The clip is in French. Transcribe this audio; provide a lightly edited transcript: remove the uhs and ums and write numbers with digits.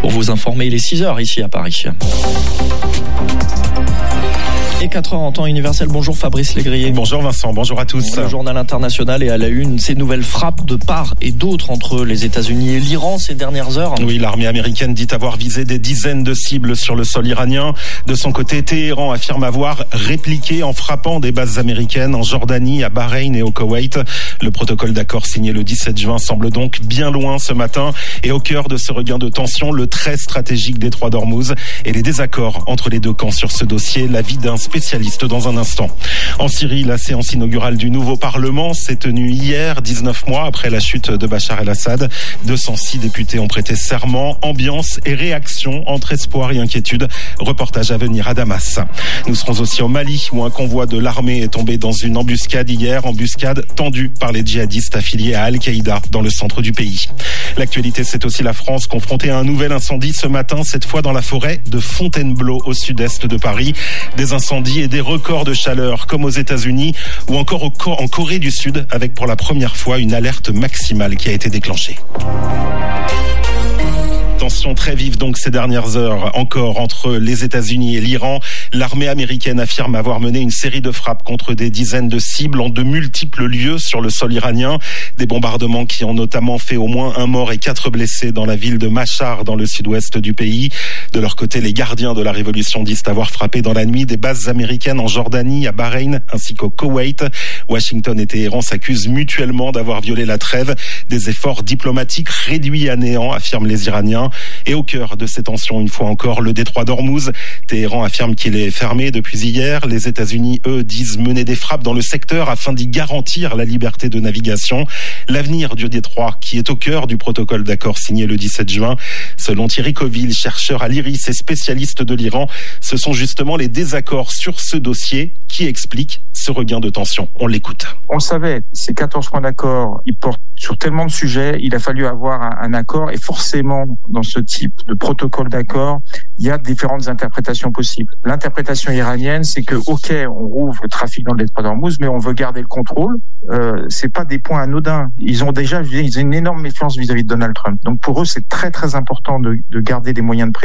pour vous informer. Il est 6h ici à Paris. Et 4h en temps universel. Bonjour Fabrice Légrier. Bonjour Vincent, bonjour à tous. Le journal international est à la une. Ces nouvelles frappes de part et d'autre entre les États-Unis et l'Iran ces dernières heures. Oui, l'armée américaine dit avoir visé des dizaines de cibles sur le sol iranien. De son côté, Téhéran affirme avoir répliqué en frappant des bases américaines en Jordanie, à Bahreïn et au Koweït. Le protocole d'accord signé le 17 juin semble donc bien loin ce matin. Et au cœur de ce regain de tension, le très stratégique détroit d'Ormuz et les désaccords entre les deux camps sur ce dossier. L'avis d'un spécialiste dans un instant. En Syrie, la séance inaugurale du nouveau Parlement s'est tenue hier, 19 mois après la chute de Bachar el-Assad. 206 députés ont prêté serment. Ambiance et réaction entre espoir et inquiétude. Reportage à venir à Damas. Nous serons aussi au Mali où un convoi de l'armée est tombé dans une embuscade hier. Embuscade tendue par les djihadistes affiliés à Al-Qaïda dans le centre du pays. L'actualité, c'est aussi la France confrontée à un nouvel incendie ce matin, cette fois dans la forêt de Fontainebleau au sud-est de Paris. Des incendies et des records de chaleur comme aux États-Unis ou encore en Corée du Sud avec pour la première fois une alerte maximale qui a été déclenchée. Tension très vive donc ces dernières heures encore entre les États-Unis et l'Iran. L'armée américaine affirme avoir mené une série de frappes contre des dizaines de cibles en de multiples lieux sur le sol iranien. Des bombardements qui ont notamment fait au moins un mort et 4 blessés dans la ville de Mashhad dans le sud-ouest du pays. De leur côté, les gardiens de la révolution disent avoir frappé dans la nuit des bases américaines en Jordanie, à Bahreïn ainsi qu'au Koweït. Washington et Téhéran s'accusent mutuellement d'avoir violé la trêve. Des efforts diplomatiques réduits à néant, affirment les Iraniens. Et au cœur de ces tensions, une fois encore, le détroit d'Ormuz. Téhéran affirme qu'il est fermé depuis hier. Les États-Unis, eux, disent mener des frappes dans le secteur afin d'y garantir la liberté de navigation. L'avenir du détroit, qui est au cœur du protocole d'accord signé le 17 juin. Selon Thierry Coville, chercheur à l'IRIS et spécialiste de l'Iran, ce sont justement les désaccords sur ce dossier qui expliquent ce regain de tension. On l'écoute. On le savait, ces 14 points d'accord, ils portent sur tellement de sujets, il a fallu avoir un accord et forcément, dans ce type de protocole d'accord, il y a différentes interprétations possibles. L'interprétation iranienne, c'est que, ok, on rouvre le trafic dans le détroit d'Ormuz, mais on veut garder le contrôle. C'est pas des points anodins. Ils ont une énorme méfiance vis-à-vis de Donald Trump. Donc pour eux, c'est très très important de garder des moyens de pression